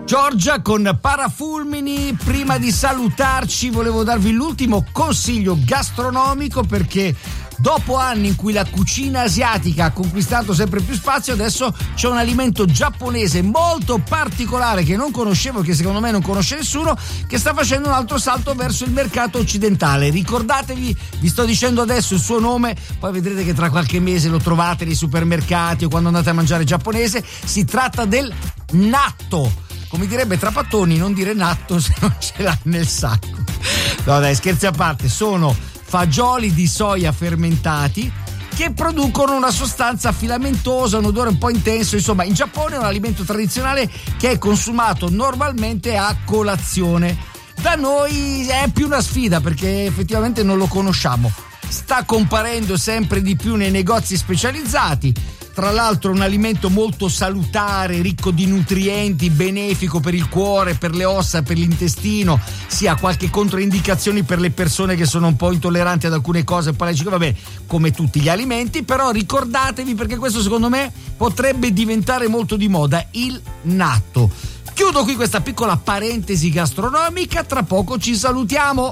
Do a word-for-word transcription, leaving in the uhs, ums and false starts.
Giorgia con Parafulmini. Prima di salutarci volevo darvi l'ultimo consiglio gastronomico, perché dopo anni in cui la cucina asiatica ha conquistato sempre più spazio, adesso c'è un alimento giapponese molto particolare che non conoscevo, che secondo me non conosce nessuno, che sta facendo un altro salto verso il mercato occidentale. Ricordatevi, vi sto dicendo adesso il suo nome, poi vedrete che tra qualche mese lo trovate nei supermercati o quando andate a mangiare giapponese. Si tratta del natto. Come direbbe Trapattoni, non dire natto se non ce l'ha nel sacco. No dai, scherzi a parte, sono fagioli di soia fermentati che producono una sostanza filamentosa, un odore un po' intenso. Insomma, in Giappone è un alimento tradizionale che è consumato normalmente a colazione. Da noi è più una sfida perché effettivamente non lo conosciamo. Sta comparendo sempre di più nei negozi specializzati. Tra l'altro un alimento molto salutare, ricco di nutrienti, benefico per il cuore, per le ossa, per l'intestino. Si ha qualche controindicazioni per le persone che sono un po' intolleranti ad alcune cose, poi dico vabbè, come tutti gli alimenti, però ricordatevi, perché questo secondo me potrebbe diventare molto di moda, il natto. Chiudo qui questa piccola parentesi gastronomica, tra poco ci salutiamo.